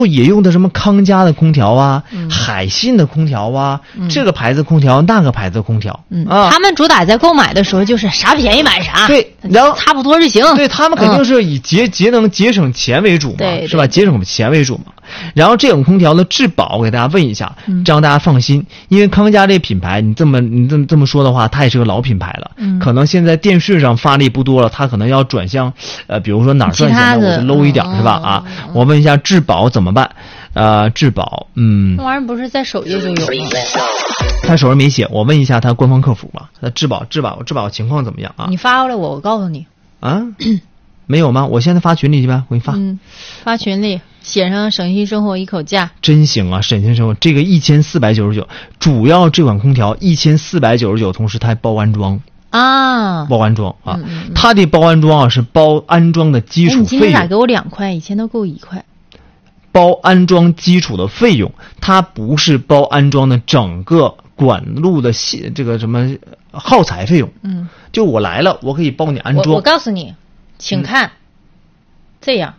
也用的什么康佳的空调啊，海信的空调啊，这个牌子空调，那个牌子空调， 他们主打在购买的时候就是啥便宜买啥， 对，然后差不多就行。 对，他们肯定是以节能节省钱为主嘛， 对， 是吧？节省钱为主嘛。然后这种空调的质保，我给大家问一下，这样大家放心。因为康佳这品牌，你这么说的话，它也是个老品牌了，可能现在电视上发力不多了，它可能要转向比如说哪儿赚钱的，我就 low 一点，是吧？我问一下质保怎么办？质保， 那玩意儿不是在首页就有吗？ 他手上没写，我问一下他官方客服吧。他质保情况怎么样啊？ 你发过来我告诉你。 啊，没有吗？我现在发群里去呗，我给你发。 发群里写上省心生活一口价。真行啊，省心生活这个1499，主要这款空调1499，同时它还包安装。包安装啊，它的包安装是包安装的基础费用。你今天咋给我2块？以前都给我1块。 包安装基础的费用，它不是包安装的整个管路的这个什么耗材费用。就我来了，我可以帮你安装。 我告诉你，请看，这样。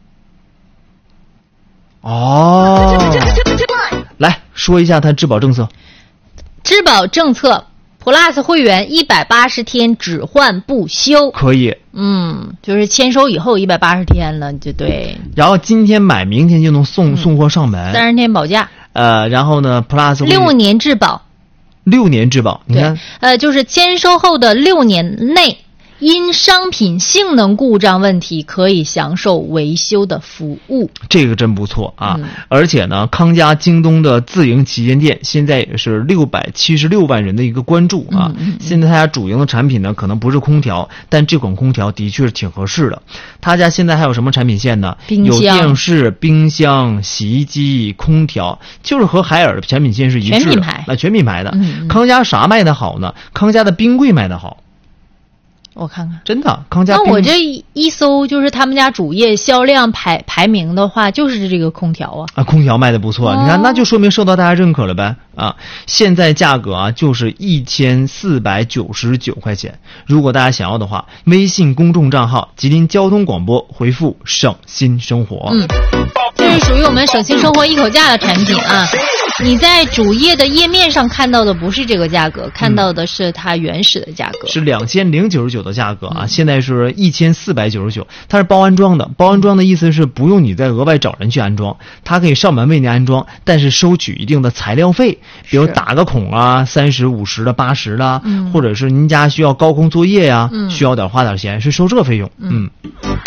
来说一下它质保政策。 质保政策。Plus 会员180天只换不修， 可以。 就是签收以后180天了，就对。 然后今天买，明天就能送货上门。 30天保价。 然后呢 ，Plus 6年质保。 6年质保，你看。 就是签收后的6年内，因商品性能故障问题可以享受维修的服务。 这个真不错啊！而且呢，康佳、京东的自营旗舰店现在也是676万人的一个关注啊。现在他家主营的产品呢，可能不是空调，但这款空调的确是挺合适的。他家现在还有什么产品线呢？有电视、冰箱、洗衣机、空调，就是和海尔的产品线是一致的。全品牌的。康佳啥卖的好呢？康佳的冰柜卖的好。 我看看， 真的，康佳。 那我这一搜，就是他们家主页销量排名的话，就是这个空调啊。 空调卖的不错，你看，那就说明受到大家认可了呗啊！现在价格啊，就是1499块钱。如果大家想要的话，微信公众账号吉林交通广播回复“省心生活”。 这是属于我们省心生活一口价的产品啊。你在主页的页面上看到的不是这个价格，看到的是它原始的价格， 是2099的价格啊。现在是1499，它是包安装的。包安装的意思是不用你再额外找人去安装，它可以上门为您安装，但是收取一定的材料费，比如打个孔啊，30、50的、80的，或者是您家需要高空作业呀，需要花点钱，是收这费用。